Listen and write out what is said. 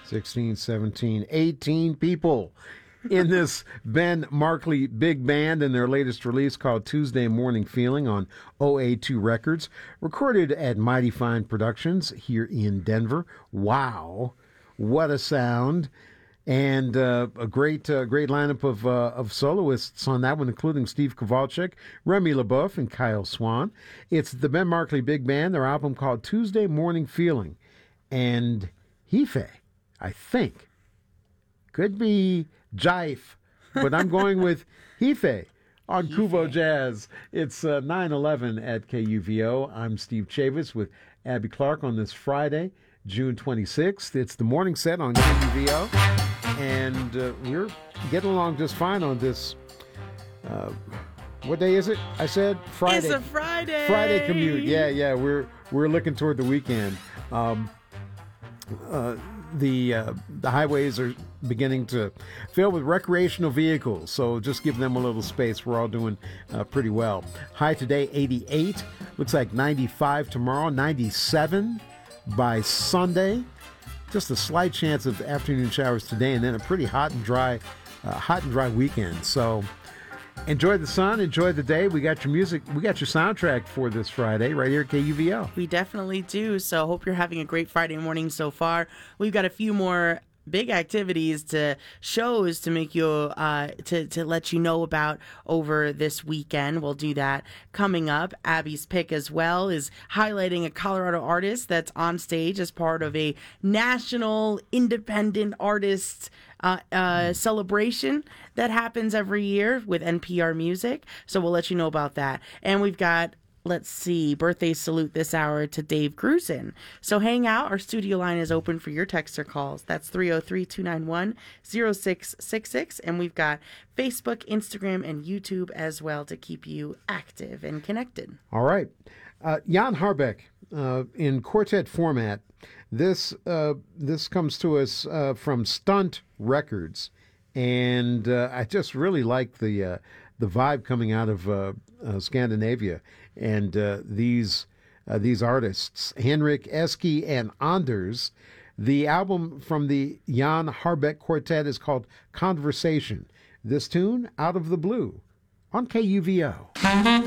16, 17, 18 people in this Ben Markley Big Band and their latest release called Tuesday Morning Feeling on OA2 Records, recorded at Mighty Fine Productions here in Denver. Wow, what a sound. And a great lineup of soloists on that one, including Steve Kowalczyk, Remy LaBeouf, and Kyle Swan. It's the Ben Markley Big Band, their album called Tuesday Morning Feeling. And Hefe, I think, could be Jive, but I'm going with Hefe on Kuvo Jazz. It's 9/11 at KUVO. I'm Steve Chavis with Abby Clark on this Friday, June 26th. It's the morning set on KUVO, and we're getting along just fine on this. What day is it? I said Friday. It's a Friday. Friday commute. Yeah. We're looking toward the weekend. The highways are beginning to fill with recreational vehicles, so just give them a little space. We're all doing pretty well. High today, 88. Looks like 95 tomorrow, 97 by Sunday. Just a slight chance of afternoon showers today, and then a pretty hot and dry weekend. So enjoy the sun, enjoy the day. We got your music, we got your soundtrack for this Friday right here at KUVO. We definitely do. So hope you're having a great Friday morning so far. We've got a few more big activities shows to make you to let you know about over this weekend. We'll do that coming up. Abby's pick as well is highlighting a Colorado artist that's on stage as part of a national independent artist celebration that happens every year with NPR Music. So we'll let you know about that. And we've got, let's see, birthday salute this hour to Dave Grusin. So hang out. Our studio line is open for your text or calls. That's 303-291-0666. And we've got Facebook, Instagram, and YouTube as well to keep you active and connected. All right. Jan Harbeck in quartet format. This comes to us from Stunt Records. And I just really like the vibe coming out of Scandinavia, and these artists, Henrik Eski and Anders. The album from the Jan Harbeck Quartet is called Conversation. This tune, Out of the Blue, on KUVO.